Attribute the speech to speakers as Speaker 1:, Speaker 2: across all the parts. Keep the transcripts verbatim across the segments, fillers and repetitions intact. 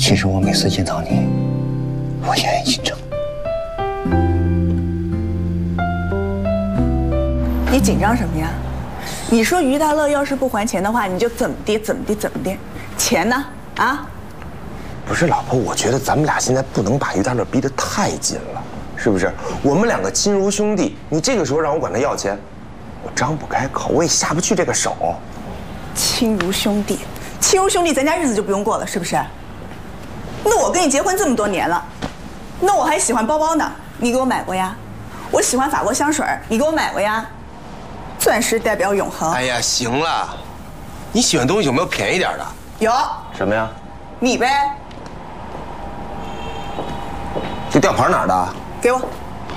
Speaker 1: 其实我每次见到你，我也很紧张。
Speaker 2: 你紧张什么呀？你说于大乐要是不还钱的话，你就怎么地怎么地怎么地，钱呢？啊？
Speaker 3: 不是老婆，我觉得咱们俩现在不能把于大乐逼得太紧了，是不是？我们两个亲如兄弟，你这个时候让我管他要钱，我张不开口，我也下不去这个手。
Speaker 2: 亲如兄弟，亲如兄弟，咱家日子就不用过了，是不是？那我跟你结婚这么多年了，那我还喜欢包包呢，你给我买过呀？我喜欢法国香水，你给我买过呀？钻石代表永恒。
Speaker 3: 哎呀，行了，你喜欢东西有没有便宜点的？
Speaker 2: 有。
Speaker 3: 什么呀？
Speaker 2: 你呗。
Speaker 3: 这吊牌哪儿的？
Speaker 2: 给我。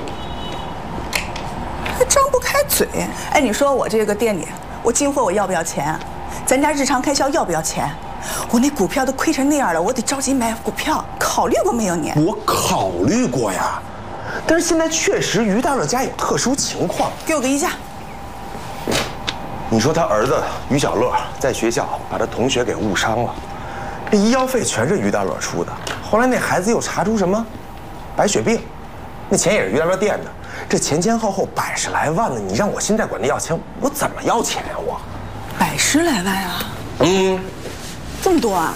Speaker 2: 还张不开嘴。哎，你说我这个店里，我进货我要不要钱啊？咱家日常开销要不要钱？我那股票都亏成那样了，我得着急买股票，考虑过没有你？
Speaker 3: 我考虑过呀，但是现在确实于大乐家有特殊情况。
Speaker 2: 给我个议价。
Speaker 3: 你说他儿子于小乐在学校把他同学给误伤了，这医药费全是于大乐出的。后来那孩子又查出什么白血病，那钱也是于大乐垫的。这前前后后百十来万呢，你让我现在管他要钱，我怎么要钱呀？我
Speaker 2: 百十来万啊？
Speaker 3: 嗯，
Speaker 2: 这么多啊？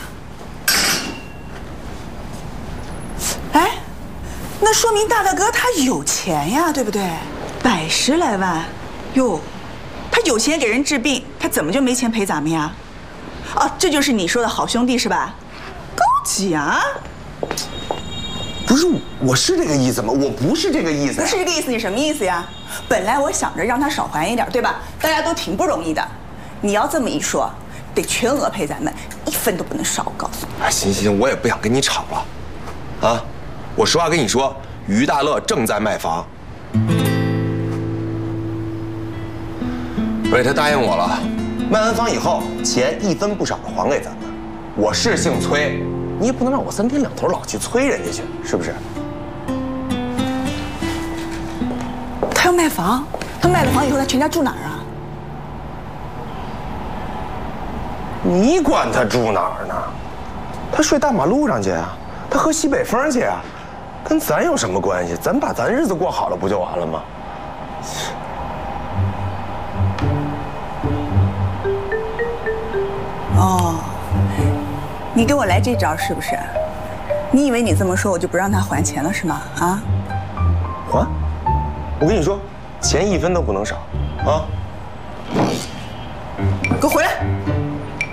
Speaker 2: 哎，那说明大大哥他有钱呀，对不对？百十来万，哟。他有钱给人治病，他怎么就没钱陪咱们呀？哦，这就是你说的好兄弟是吧？高级啊！
Speaker 3: 不是，我是这个意思吗？我不是这个意思。
Speaker 2: 不是这个意思，你什么意思呀？本来我想着让他少还一点，对吧？大家都挺不容易的。你要这么一说，得全额赔咱们，一分都不能少。我告诉你。
Speaker 3: 哎，行行行，我也不想跟你吵了，啊！我实话跟你说，于大乐正在卖房。而且他答应我了，卖完房以后，钱一分不少的还给咱们。我是姓崔，你也不能让我三天两头老去催人家去，是不是？
Speaker 2: 他要卖房，他卖了房以后，他全家住哪儿啊？
Speaker 3: 你管他住哪儿呢？他睡大马路上去啊，他喝西北风去啊，跟咱有什么关系？咱把咱日子过好了不就完了吗？
Speaker 2: 哦，你给我来这招是不是？你以为你这么说我就不让他还钱了是吗？啊？
Speaker 3: 还？我跟你说，钱一分都不能少，啊！